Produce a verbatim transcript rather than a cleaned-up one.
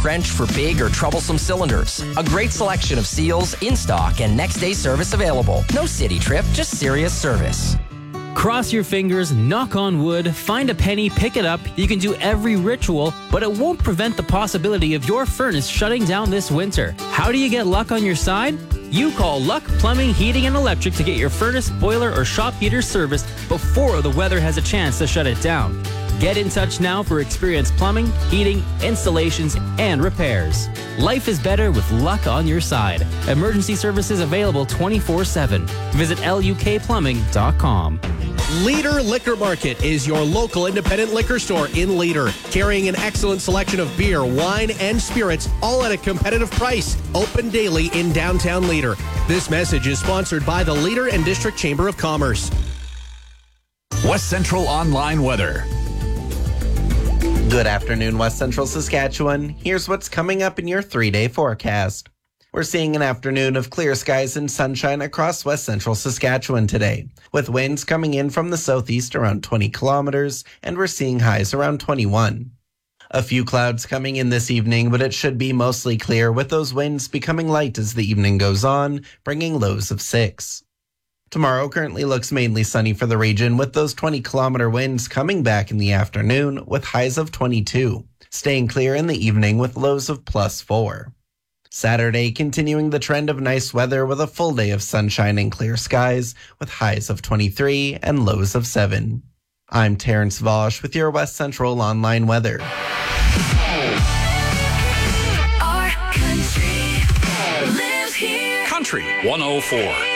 wrench for big or troublesome cylinders. A great selection of seals in stock and next day service available. No city trip, just serious service. Cross your fingers, knock on wood, find a penny, pick it up. You can do every ritual, but it won't prevent the possibility of your furnace shutting down this winter. How do you get luck on your side? You call Luck Plumbing, Heating, and Electric to get your furnace, boiler, or shop heater serviced before the weather has a chance to shut it down. Get in touch now for experienced plumbing, heating, installations, and repairs. Life is better with Luck on your side. Emergency services available twenty-four seven. Visit L U K plumbing dot com. Leader Liquor Market is your local independent liquor store in Leader, carrying an excellent selection of beer, wine, and spirits, all at a competitive price. Open daily in downtown Leader. This message is sponsored by the Leader and District Chamber of Commerce. West Central Online Weather. Good afternoon, West Central Saskatchewan. Here's what's coming up in your three-day forecast. We're seeing an afternoon of clear skies and sunshine across West Central Saskatchewan today, with winds coming in from the southeast around twenty kilometers, and we're seeing highs around twenty-one. A few clouds coming in this evening, but it should be mostly clear, with those winds becoming light as the evening goes on, bringing lows of six. Tomorrow currently looks mainly sunny for the region, with those twenty kilometer winds coming back in the afternoon with highs of twenty-two, staying clear in the evening with lows of plus four. Saturday continuing the trend of nice weather with a full day of sunshine and clear skies with highs of twenty-three and lows of seven. I'm Terrence Vosch with your West Central Online Weather. Our country lives here. Country one oh four.